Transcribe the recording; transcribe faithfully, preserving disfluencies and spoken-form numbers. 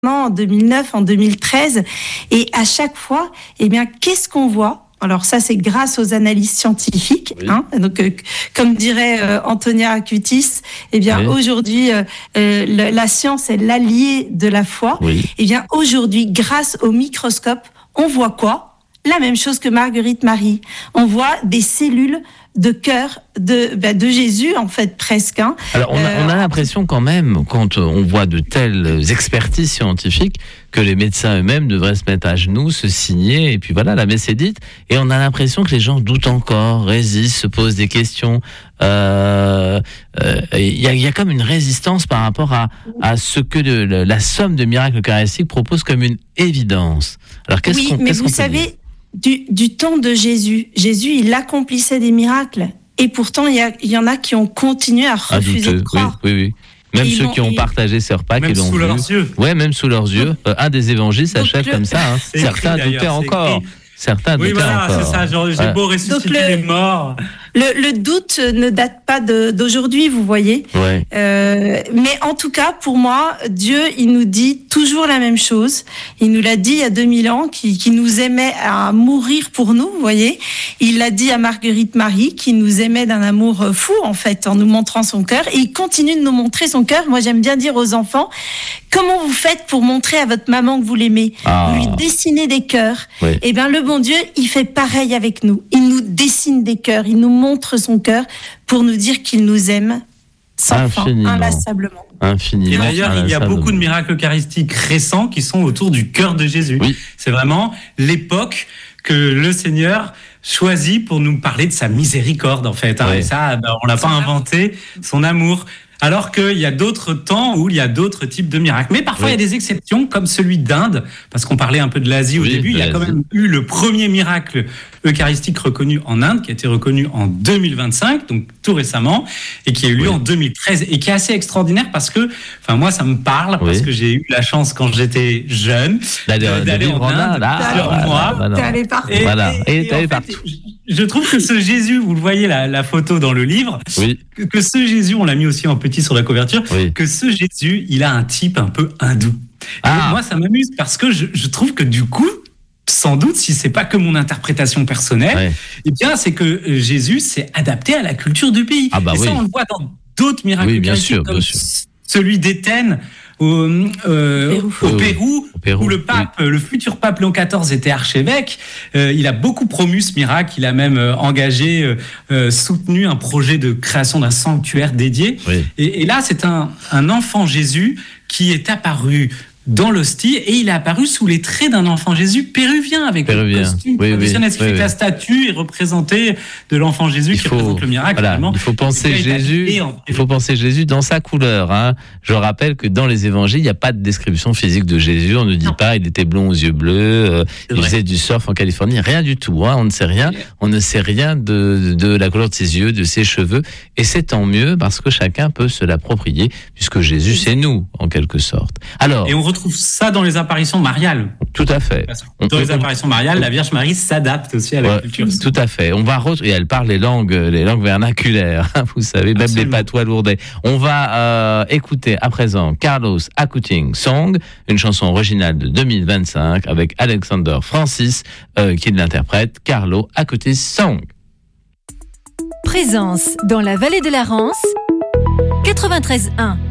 en deux mille neuf, en deux mille treize, et à chaque fois, eh bien, qu'est-ce qu'on voit ? Alors ça, c'est grâce aux analyses scientifiques. Oui. Hein. Donc, euh, comme dirait euh, Antonia Acutis, eh bien oui. aujourd'hui, euh, euh, la, la science est l'allié de la foi. Oui. Eh bien aujourd'hui, grâce au microscope, on voit quoi ? La même chose que Marguerite Marie. On voit des cellules de cœur de, bah, de Jésus, en fait, presque. Hein. Alors, on a, euh, on a l'impression quand même, quand on voit de telles expertises scientifiques, que les médecins eux-mêmes devraient se mettre à genoux, se signer, et puis voilà, la messe est dite. Et on a l'impression que les gens doutent encore, résistent, se posent des questions. Il euh, euh, y, a, y a comme une résistance par rapport à, à ce que de, la somme de miracles eucharistiques propose comme une évidence. Alors, qu'est-ce oui, qu'on, mais qu'est-ce vous qu'on savez... peut dire ? Du, du temps de Jésus, Jésus, il accomplissait des miracles. Et pourtant, il y, a, il y en a qui ont continué à refuser ah, de croire. Oui, oui, oui. Même et ceux qui ont et... partagé ces repas, même qui l'ont sous vu. leurs yeux. Ouais, même sous leurs yeux. Euh, un des évangiles s'achève le... comme ça. Hein. Certains écrit, doutaient encore. Écrit. Certains oui, doutaient voilà, encore. c'est ça. Genre, j'ai ouais. beau ressusciter le... les morts. Le, le doute ne date pas de, d'aujourd'hui, vous voyez. Ouais. Euh, mais en tout cas, pour moi, Dieu, il nous dit toujours la même chose. Il nous l'a dit il y a deux mille ans, qu'il, qu'il nous aimait à mourir pour nous, vous voyez. Il l'a dit à Marguerite Marie, qui nous aimait d'un amour fou, en fait, en nous montrant son cœur. Et il continue de nous montrer son cœur. Moi, j'aime bien dire aux enfants, comment vous faites pour montrer à votre maman que vous l'aimez ? Ah. Vous lui dessinez des cœurs. Oui. Eh bien, le bon Dieu, il fait pareil avec nous. Il nous dessine des cœurs. Il nous montre son cœur pour nous dire qu'il nous aime sans Infiniment. fin, inlassablement. Infiniment. Et d'ailleurs, il y a beaucoup de miracles eucharistiques récents qui sont autour du cœur de Jésus. Oui. C'est vraiment l'époque que le Seigneur choisit pour nous parler de sa miséricorde, en fait. Hein. Oui. Et ça, ben, on l'a pas inventé, son amour. Alors qu'il y a d'autres temps où il y a d'autres types de miracles. Mais parfois, oui. il y a des exceptions, comme celui d'Inde, parce qu'on parlait un peu de l'Asie au oui, début. Il y a quand même eu le premier miracle eucharistique reconnu en Inde, qui a été reconnu en deux mille vingt-cinq, donc tout récemment, et qui a eu lieu oui. en deux mille treize, et qui est assez extraordinaire parce que, enfin, moi, ça me parle, oui. parce que j'ai eu la chance, quand j'étais jeune, d'aller, d'aller en Inde, plusieurs mois. T'es allé partout. Et, voilà. et, et, et, et en fait, je trouve que ce Jésus, vous le voyez, la, la photo dans le livre, oui. que, que ce Jésus, on l'a mis aussi en petit sur la couverture, oui. que ce Jésus, il a un type un peu hindou. Ah. Et moi, ça m'amuse parce que je, je trouve que du coup, sans doute, si c'est pas que mon interprétation personnelle, ouais. eh bien, c'est que Jésus s'est adapté à la culture du pays. Ah bah et ça, oui. on le voit dans d'autres miracles oui, bien sûr, comme bien sûr. celui d'Éthenne au, euh, Pérou. au, Pérou, au Pérou, où le pape, oui. le futur pape Léon quatorze était archevêque. Euh, il a beaucoup promu ce miracle. Il a même euh, engagé, euh, soutenu un projet de création d'un sanctuaire dédié. Oui. Et, et là, c'est un, un enfant Jésus qui est apparu dans l'hostie, et il est apparu sous les traits d'un enfant Jésus péruvien, avec péruvien. le costume oui, traditionnel, oui, ce qui oui, fait oui. que la statue est représentée de l'enfant Jésus, il qui faut, représente le miracle. Voilà, il faut penser Jésus, il faut penser Jésus dans sa couleur. Hein. Je rappelle que dans les évangiles, il n'y a pas de description physique de Jésus. On ne dit non. pas il était blond aux yeux bleus, euh, il vrai. faisait du surf en Californie, rien du tout. Hein. On ne sait rien. On ne sait rien de, de la couleur de ses yeux, de ses cheveux. Et c'est tant mieux parce que chacun peut se l'approprier, puisque Jésus, c'est nous, en quelque sorte. Alors, et on retrouve ça dans les apparitions mariales. Tout à fait. Dans les apparitions mariales, la Vierge Marie s'adapte aussi à la ouais, culture. Tout à fait. On va re... et elle parle les langues, les langues vernaculaires. Vous savez, même Absolument. les patois lourdais. On va euh, écouter à présent Carlos Acutis Song, une chanson originale de deux mille vingt-cinq avec Alexander Francis euh, qui l'interprète. Carlos Acutis Song. Présence dans la vallée de la Rance, quatre-vingt-treize un.